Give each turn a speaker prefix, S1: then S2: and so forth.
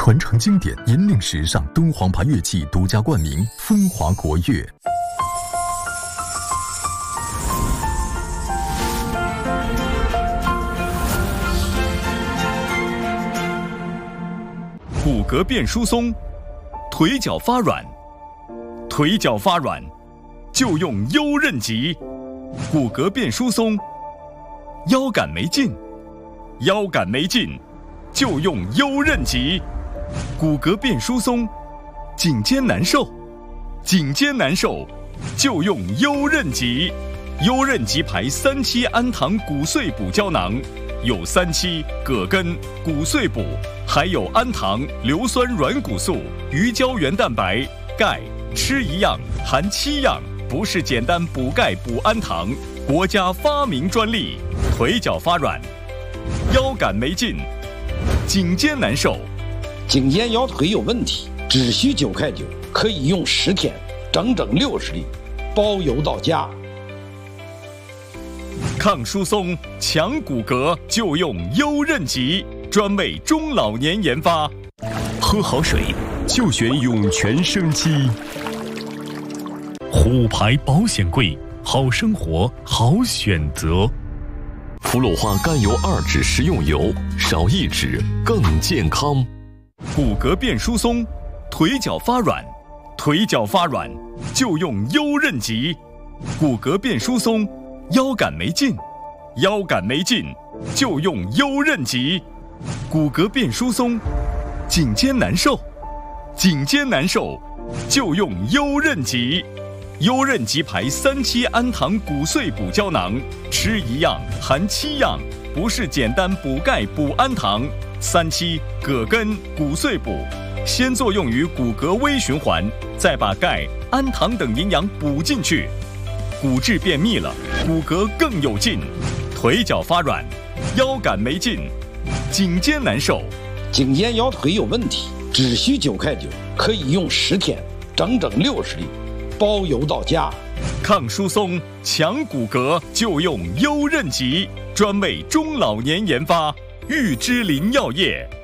S1: 传承经典，引领时尚，敦煌牌乐器独家冠名，风华国乐。
S2: 骨骼变疏松，腿脚发软，腿脚发软就用优韧脊。骨骼变疏松，腰杆没劲，腰杆没劲就用优韧脊。骨骼变疏松，颈肩难受，颈肩难受就用优韧脊。优韧脊牌3期氨糖骨碎补胶囊，有3期葛根、骨碎补，还有氨糖、硫酸软骨素、鱼胶原蛋白、钙，吃一样含7样，不是简单补钙补氨糖，国家发明专利。腿脚发软，腰杆没劲，颈肩难受，
S3: 颈肩腰腿有问题，只需9块9，可以用10天，整整60粒，包邮到家。
S2: 抗疏松、强骨骼就用优韧脊，专为中老年研发。
S4: 喝好水就选涌泉生机。虎牌保险柜，好生活好选择。
S5: 氟氯化甘油2酯食用油，少1酯更健康。
S2: 骨骼变疏松，腿脚发软，腿脚发软就用优韧脊。骨骼变疏松，腰杆没劲，腰杆没劲就用优韧脊。骨骼变疏松，颈肩难受，颈肩难受就用优韧脊。优韧脊牌3期氨糖骨碎补胶囊，吃一样含7样，不是简单补钙补氨糖。3期葛根、骨碎补，先作用于骨骼微循环，再把钙、氨糖等营养补进去，骨质变密了，骨骼更有劲。腿脚发软，腰杆没劲，颈肩难受，
S3: 颈肩腰腿有问题，只需9块9，可以用10天，整整60粒，包邮到家。
S2: 抗疏松、强骨骼就用优韧脊，专为中老年研发。玉芝林药业。